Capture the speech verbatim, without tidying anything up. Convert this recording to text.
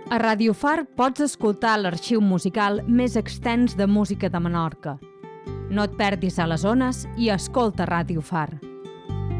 A Ràdio Far pots escoltar l'arxiu musical més extens de música de Menorca. No et perdis a les ones i escolta Ràdio Far.